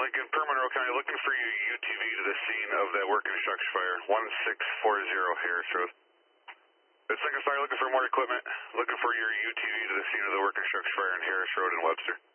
Lincoln, Per Monroe County, looking for your UTV to the scene of that work construction fire, 1640 Harris Road. The second fire, looking for more equipment, looking for your UTV to the scene of the work construction fire in Harris Road in Webster.